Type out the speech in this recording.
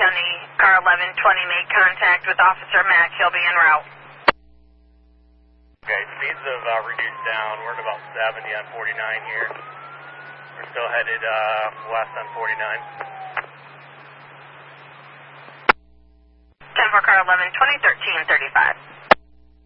County, car 1120 made contact with Officer Mack. He'll be en route. Okay, speeds have reduced down. We're at about 70 on 49 here. We're still headed west on 49. 10 for car 1120, 1335.